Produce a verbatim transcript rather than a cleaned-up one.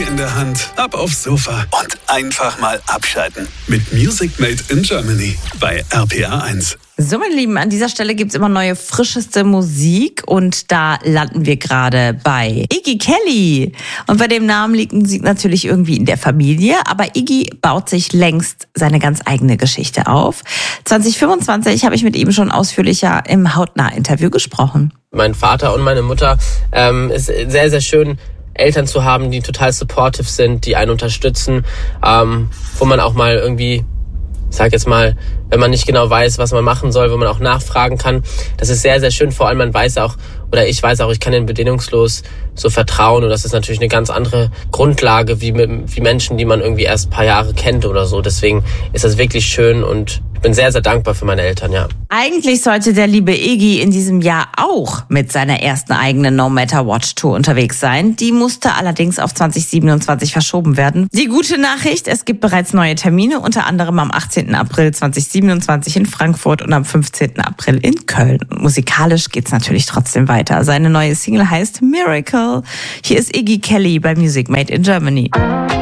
Kaffee in der Hand, ab aufs Sofa und einfach mal abschalten. Mit Music Made in Germany bei R P R eins. So, meine Lieben, an dieser Stelle gibt's immer neue, frischeste Musik und da landen wir gerade bei Iggy Kelly. Und bei dem Namen liegt Musik natürlich irgendwie in der Familie, aber Iggy baut sich längst seine ganz eigene Geschichte auf. zwanzig fünfundzwanzig habe ich mit ihm schon ausführlicher im Hautnah-Interview gesprochen. Mein Vater und meine Mutter ähm, ist sehr, sehr schön, Eltern zu haben, die total supportive sind, die einen unterstützen, ähm, wo man auch mal irgendwie, ich sag jetzt mal, wenn man nicht genau weiß, was man machen soll, wo man auch nachfragen kann. Das ist sehr, sehr schön. Vor allem man weiß auch, oder ich weiß auch, ich kann ihnen bedingungslos so vertrauen. Und das ist natürlich eine ganz andere Grundlage wie, mit, wie Menschen, die man irgendwie erst ein paar Jahre kennt oder so. Deswegen ist das wirklich schön und ich bin sehr, sehr dankbar für meine Eltern, ja. Eigentlich sollte der liebe Iggy in diesem Jahr auch mit seiner ersten eigenen No Matter What Tour unterwegs sein. Die musste allerdings auf zwanzig siebenundzwanzig verschoben werden. Die gute Nachricht, es gibt bereits neue Termine, unter anderem am achtzehnten April zweitausendsiebenundzwanzig in Frankfurt und am fünfzehnten April in Köln. Und musikalisch geht's natürlich trotzdem weiter. Seine neue Single heißt Miracle. Hier ist Iggy Kelly bei Music Made in Germany.